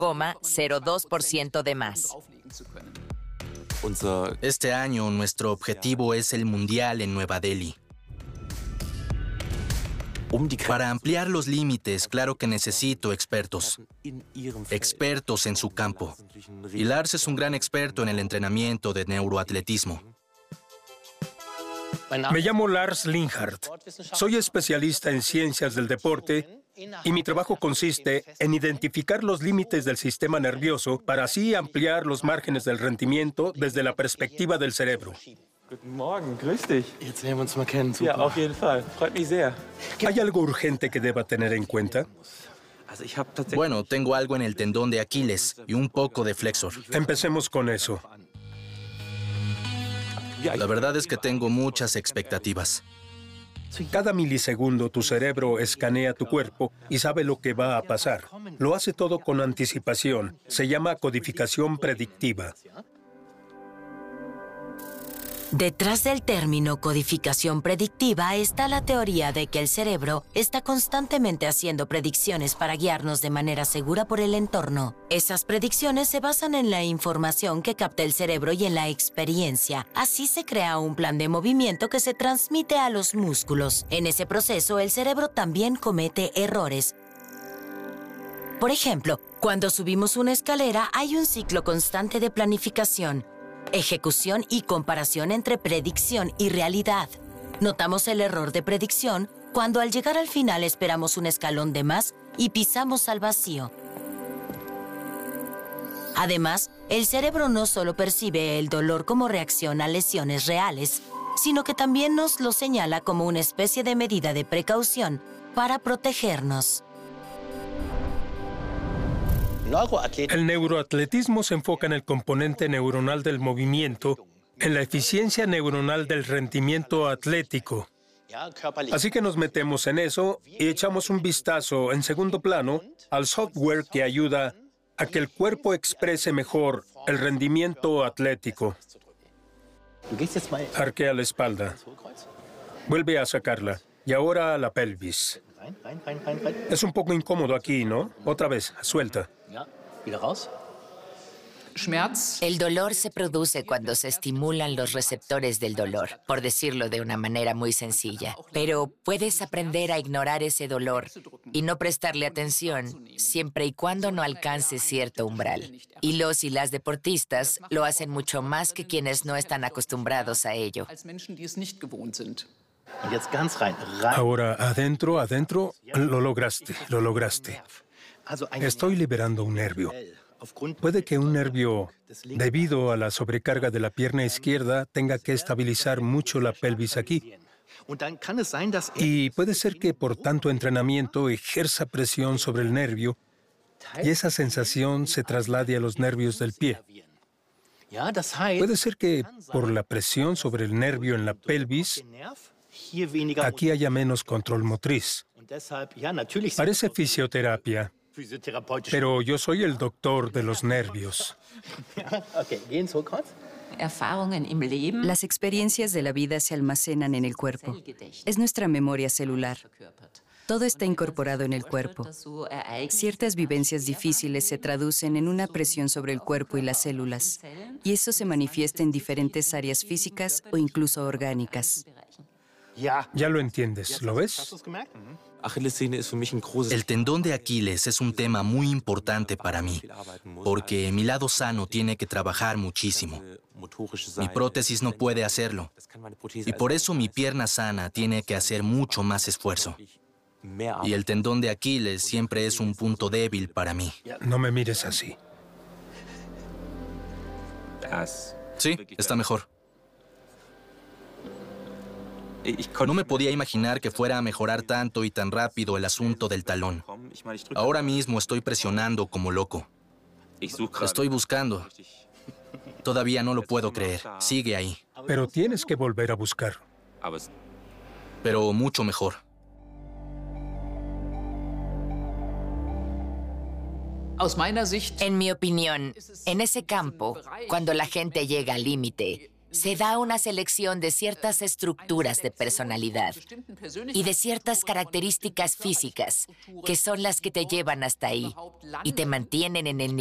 0,02% de más. Este año nuestro objetivo es el Mundial en Nueva Delhi. Para ampliar los límites, claro que necesito expertos. Expertos en su campo. Y Lars es un gran experto en el entrenamiento de neuroatletismo. Me llamo Lars Linhardt. Soy especialista en ciencias del deporte y mi trabajo consiste en identificar los límites del sistema nervioso para así ampliar los márgenes del rendimiento desde la perspectiva del cerebro. Guten Morgen, grüß dich. Jetzt lernen wir uns mal kennen. Super. Ja, auf jeden Fall. Freut mich sehr. ¿Hay algo urgente que deba tener en cuenta? Bueno, tengo algo en el tendón de Aquiles y un poco de flexor. Empecemos con eso. La verdad es que tengo muchas expectativas. Cada milisegundo tu cerebro escanea tu cuerpo y sabe lo que va a pasar. Lo hace todo con anticipación. Se llama codificación predictiva. Detrás del término codificación predictiva está la teoría de que el cerebro está constantemente haciendo predicciones para guiarnos de manera segura por el entorno. Esas predicciones se basan en la información que capta el cerebro y en la experiencia. Así se crea un plan de movimiento que se transmite a los músculos. En ese proceso, el cerebro también comete errores. Por ejemplo, cuando subimos una escalera, hay un ciclo constante de planificación, ejecución y comparación entre predicción y realidad. Notamos el error de predicción cuando al llegar al final esperamos un escalón de más y pisamos al vacío. Además, el cerebro no solo percibe el dolor como reacción a lesiones reales, sino que también nos lo señala como una especie de medida de precaución para protegernos. El neuroatletismo se enfoca en el componente neuronal del movimiento, en la eficiencia neuronal del rendimiento atlético. Así que nos metemos en eso y echamos un vistazo en segundo plano al software que ayuda a que el cuerpo exprese mejor el rendimiento atlético. Arquea la espalda. Vuelve a sacarla. Y ahora a la pelvis. Es un poco incómodo aquí, ¿no? Otra vez, suelta. El dolor se produce cuando se estimulan los receptores del dolor, por decirlo de una manera muy sencilla. Pero puedes aprender a ignorar ese dolor y no prestarle atención siempre y cuando no alcances cierto umbral. Y los y las deportistas lo hacen mucho más que quienes no están acostumbrados a ello. Ahora, adentro, adentro, lo lograste, lo lograste. Estoy liberando un nervio. Puede que un nervio, debido a la sobrecarga de la pierna izquierda, tenga que estabilizar mucho la pelvis aquí. Y puede ser que por tanto entrenamiento ejerza presión sobre el nervio y esa sensación se traslade a los nervios del pie. Puede ser que por la presión sobre el nervio en la pelvis, aquí haya menos control motriz. Parece fisioterapia, pero yo soy el doctor de los nervios. Las experiencias de la vida se almacenan en el cuerpo. Es nuestra memoria celular. Todo está incorporado en el cuerpo. Ciertas vivencias difíciles se traducen en una presión sobre el cuerpo y las células, y eso se manifiesta en diferentes áreas físicas o incluso orgánicas. Ya lo entiendes, ¿lo ves? El tendón de Aquiles es un tema muy importante para mí, porque mi lado sano tiene que trabajar muchísimo. Mi prótesis no puede hacerlo, y por eso mi pierna sana tiene que hacer mucho más esfuerzo. Y el tendón de Aquiles siempre es un punto débil para mí. No me mires así. Sí, está mejor. No me podía imaginar que fuera a mejorar tanto y tan rápido el asunto del talón. Ahora mismo estoy presionando como loco. Estoy buscando. Todavía no lo puedo creer. Sigue ahí. Pero tienes que volver a buscar. Pero mucho mejor. En mi opinión, en ese campo, cuando la gente llega al límite, se da una selección de ciertas estructuras de personalidad y de ciertas características físicas que son las que te llevan hasta ahí y te mantienen en el